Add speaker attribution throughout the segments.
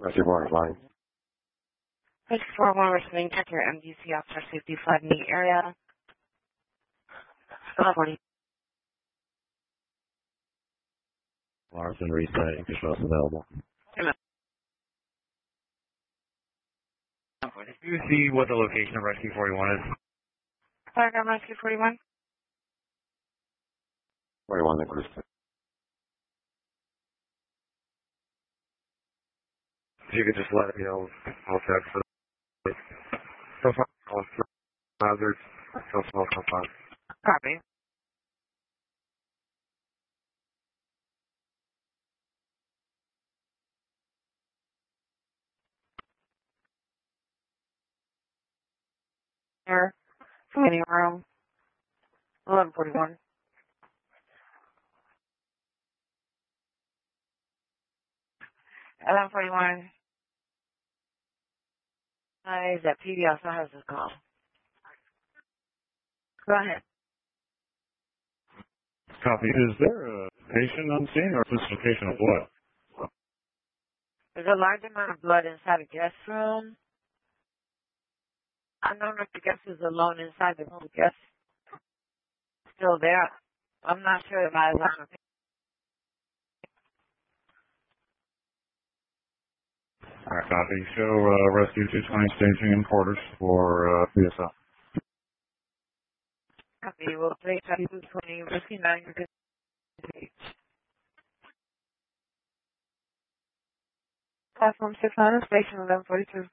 Speaker 1: Rescue Water Line.
Speaker 2: Rescue 411, responding to your MDC officer safety flood in the area. 1140.
Speaker 1: Larson reset, English was available.
Speaker 3: Do you see what the location of Rescue 41 is?
Speaker 2: Paragraph Rescue 41.
Speaker 1: 41 English. If you could just let me know, I'll check for the hazards, small compound.
Speaker 2: Copy. Here. Meeting room. 1141. Is that PD also has this call? Go ahead.
Speaker 3: Copy. Is there a patient on scene or is this location of blood?
Speaker 2: There's a large amount of blood inside a guest room. I don't know if the guest is alone inside the room. The guest is still there. I'm not sure if I was on.
Speaker 3: Alright, copy. Show Rescue 220 staging and quarters for PSL.
Speaker 2: Copy. We'll play 220, Whiskey 9, you're good. Platform 600, station 1142.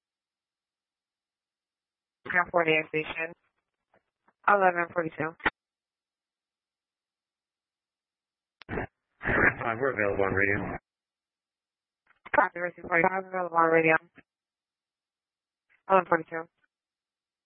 Speaker 2: Ground 48 station 1142.
Speaker 1: We're available on radio.
Speaker 2: Copy, Rescue 45, available on radio. 1142.